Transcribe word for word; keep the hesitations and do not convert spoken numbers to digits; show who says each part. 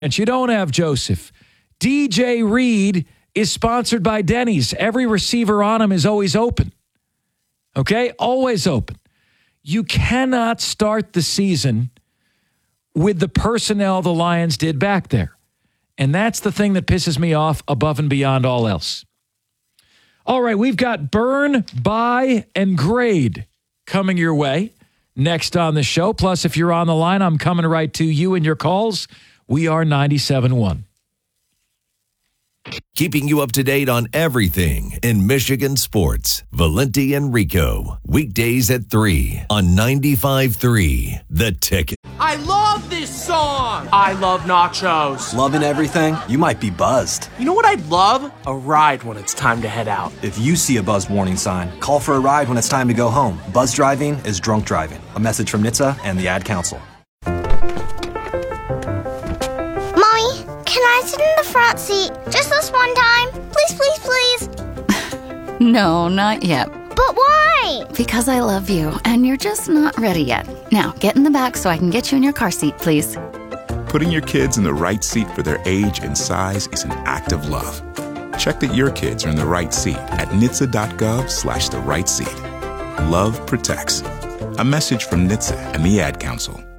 Speaker 1: And you don't have Joseph. D J Reed is sponsored by Denny's. Every receiver on him is always open. Okay? Always open. You cannot start the season with the personnel the Lions did back there. And that's the thing that pisses me off above and beyond all else. All right, we've got burn, buy, and grade coming your way next on the show. Plus, if you're on the line, I'm coming right to you and your calls. We are ninety-seven point one.
Speaker 2: Keeping you up to date on everything in Michigan sports. Valenti and Rico. Weekdays at three on ninety-five point three The Ticket.
Speaker 3: I love this song. I love nachos.
Speaker 4: Loving everything? You might be buzzed.
Speaker 3: You know what I'd love? A ride when it's time to head out.
Speaker 4: If you see a buzz warning sign, call for a ride when it's time to go home. Buzz driving is drunk driving. A message from N H T S A and the Ad Council.
Speaker 5: Can I sit in the front seat just this one time? Please, please, please.
Speaker 6: No, not yet.
Speaker 5: But why?
Speaker 6: Because I love you, and you're just not ready yet. Now, get in the back so I can get you in your car seat, please.
Speaker 7: Putting your kids in the right seat for their age and size is an act of love. Check that your kids are in the right seat at N H T S A dot gov slash the right seat. Love protects. A message from N H T S A and the Ad Council.